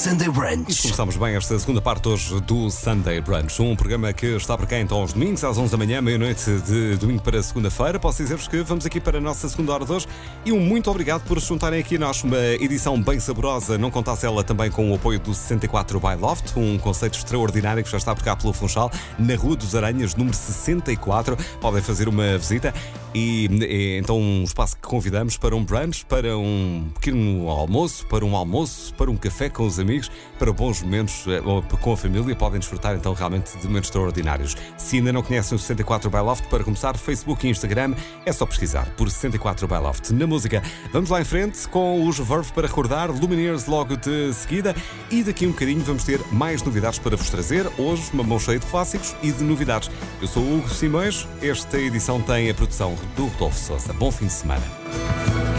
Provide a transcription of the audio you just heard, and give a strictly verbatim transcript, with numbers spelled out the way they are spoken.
Sunday Brunch. E começamos bem esta segunda parte hoje do Sunday Brunch, um programa que está para cá então aos domingos, às onze da manhã, meia-noite de domingo para segunda-feira. Posso dizer-vos que vamos aqui para a nossa segunda hora de hoje e um muito obrigado por se juntarem aqui a nós. Uma edição bem saborosa, não contasse ela também com o apoio do sessenta e quatro by Loft, um conceito extraordinário que já está por cá pelo Funchal, na Rua dos Aranhas, número sessenta e quatro. Podem fazer uma visita e é então um espaço que convidamos para um brunch, para um pequeno almoço, para um almoço, para um café com os amigos, para bons momentos com a família. Podem desfrutar então realmente de momentos extraordinários. Se ainda não conhecem o sessenta e quatro by Loft, para começar, Facebook e Instagram, é só pesquisar por sessenta e quatro by Loft. Na música, vamos lá em frente com os Verve para recordar, Lumineers logo de seguida, e daqui a um bocadinho vamos ter mais novidades para vos trazer. Hoje, uma mão cheia de clássicos e de novidades. Eu sou o Hugo Simões, esta edição tem a produção do Rodolfo Sousa. Bom fim de semana.